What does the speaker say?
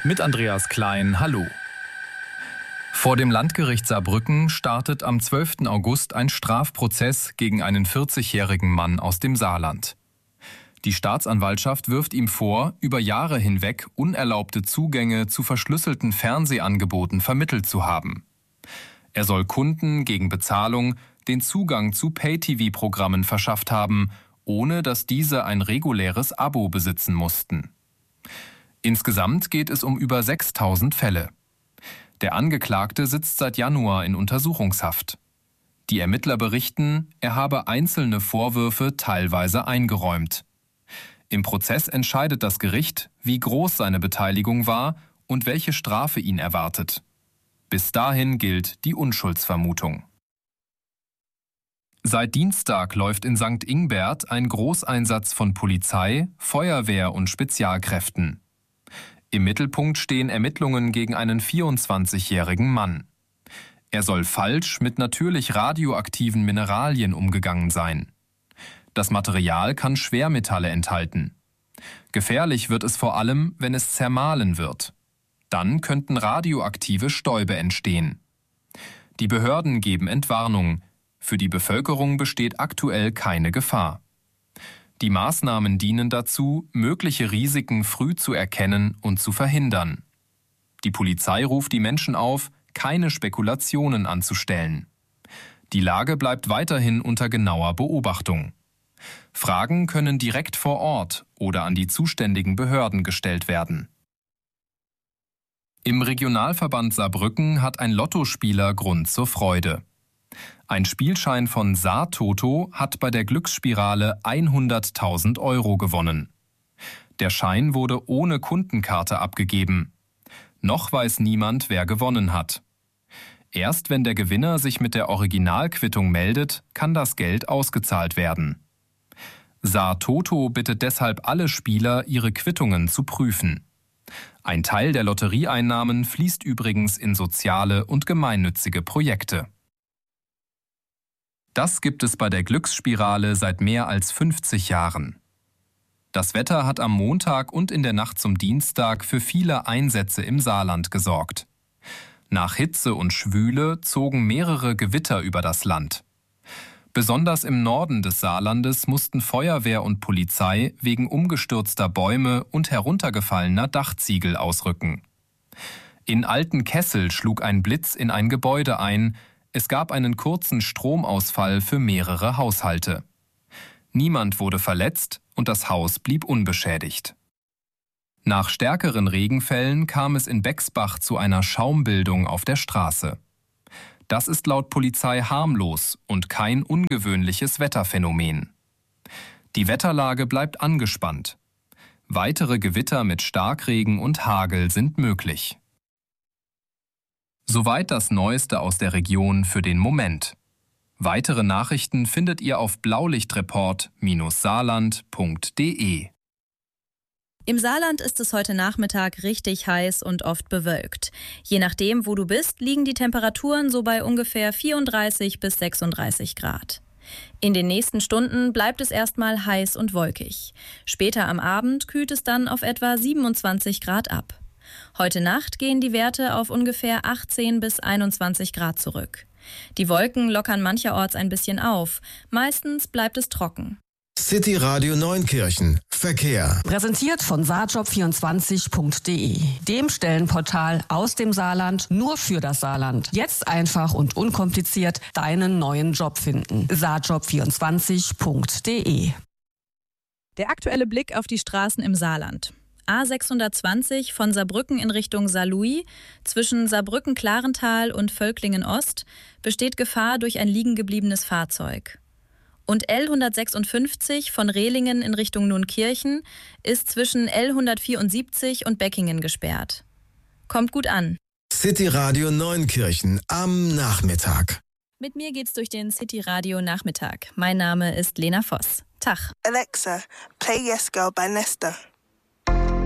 Mit Andreas Klein, hallo. Vor dem Landgericht Saarbrücken startet am 12. August ein Strafprozess gegen einen 40-jährigen Mann aus dem Saarland. Die Staatsanwaltschaft wirft ihm vor, über Jahre hinweg unerlaubte Zugänge zu verschlüsselten Fernsehangeboten vermittelt zu haben. Er soll Kunden gegen Bezahlung den Zugang zu Pay-TV-Programmen verschafft haben, ohne dass diese ein reguläres Abo besitzen mussten. Insgesamt geht es um über 6.000 Fälle. Der Angeklagte sitzt seit Januar in Untersuchungshaft. Die Ermittler berichten, er habe einzelne Vorwürfe teilweise eingeräumt. Im Prozess entscheidet das Gericht, wie groß seine Beteiligung war und welche Strafe ihn erwartet. Bis dahin gilt die Unschuldsvermutung. Seit Dienstag läuft in St. Ingbert ein Großeinsatz von Polizei, Feuerwehr und Spezialkräften. Im Mittelpunkt stehen Ermittlungen gegen einen 24-jährigen Mann. Er soll falsch mit natürlich radioaktiven Mineralien umgegangen sein. Das Material kann Schwermetalle enthalten. Gefährlich wird es vor allem, wenn es zermahlen wird. Dann könnten radioaktive Stäube entstehen. Die Behörden geben Entwarnung. Für die Bevölkerung besteht aktuell keine Gefahr. Die Maßnahmen dienen dazu, mögliche Risiken früh zu erkennen und zu verhindern. Die Polizei ruft die Menschen auf, keine Spekulationen anzustellen. Die Lage bleibt weiterhin unter genauer Beobachtung. Fragen können direkt vor Ort oder an die zuständigen Behörden gestellt werden. Im Regionalverband Saarbrücken hat ein Lottospieler Grund zur Freude. Ein Spielschein von Saar-Toto hat bei der Glücksspirale 100.000 € gewonnen. Der Schein wurde ohne Kundenkarte abgegeben. Noch weiß niemand, wer gewonnen hat. Erst wenn der Gewinner sich mit der Originalquittung meldet, kann das Geld ausgezahlt werden. Saar-Toto bittet deshalb alle Spieler, ihre Quittungen zu prüfen. Ein Teil der Lotterieeinnahmen fließt übrigens in soziale und gemeinnützige Projekte. Das gibt es bei der Glücksspirale seit mehr als 50 Jahren. Das Wetter hat am Montag und in der Nacht zum Dienstag für viele Einsätze im Saarland gesorgt. Nach Hitze und Schwüle zogen mehrere Gewitter über das Land. Besonders im Norden des Saarlandes mussten Feuerwehr und Polizei wegen umgestürzter Bäume und heruntergefallener Dachziegel ausrücken. In Altenkessel schlug ein Blitz in ein Gebäude ein. Es gab einen kurzen Stromausfall für mehrere Haushalte. Niemand wurde verletzt und das Haus blieb unbeschädigt. Nach stärkeren Regenfällen kam es in Bexbach zu einer Schaumbildung auf der Straße. Das ist laut Polizei harmlos und kein ungewöhnliches Wetterphänomen. Die Wetterlage bleibt angespannt. Weitere Gewitter mit Starkregen und Hagel sind möglich. Soweit das Neueste aus der Region für den Moment. Weitere Nachrichten findet ihr auf blaulichtreport-saarland.de. Im Saarland ist es heute Nachmittag richtig heiß und oft bewölkt. Je nachdem, wo du bist, liegen die Temperaturen so bei ungefähr 34 bis 36 Grad. In den nächsten Stunden bleibt es erstmal heiß und wolkig. Später am Abend kühlt es dann auf etwa 27 Grad ab. Heute Nacht gehen die Werte auf ungefähr 18 bis 21 Grad zurück. Die Wolken lockern mancherorts ein bisschen auf. Meistens bleibt es trocken. City Radio Neunkirchen. Verkehr. Präsentiert von saarjob24.de, dem Stellenportal aus dem Saarland nur für das Saarland. Jetzt einfach und unkompliziert deinen neuen Job finden. saarjob24.de. Der aktuelle Blick auf die Straßen im Saarland. A620 von Saarbrücken in Richtung Saarlouis zwischen Saarbrücken-Klarental und Völklingen-Ost besteht Gefahr durch ein liegengebliebenes Fahrzeug. Und L156 von Rehlingen in Richtung Nunkirchen ist zwischen L174 und Beckingen gesperrt. Kommt gut an. City Radio Neunkirchen am Nachmittag. Mit mir geht's durch den City Radio Nachmittag. Mein Name ist Lena Voss. Tag. Alexa, play Yes Girl by Nesta.